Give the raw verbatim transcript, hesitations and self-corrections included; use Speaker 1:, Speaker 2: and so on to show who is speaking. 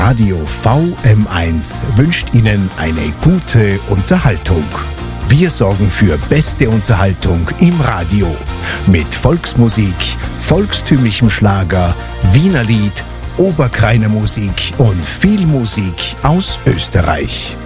Speaker 1: Radio V M eins wünscht Ihnen eine gute Unterhaltung. Wir sorgen für beste Unterhaltung im Radio mit Volksmusik, volkstümlichem Schlager, Wiener Lied, Oberkreiner Musik und viel Musik aus Österreich.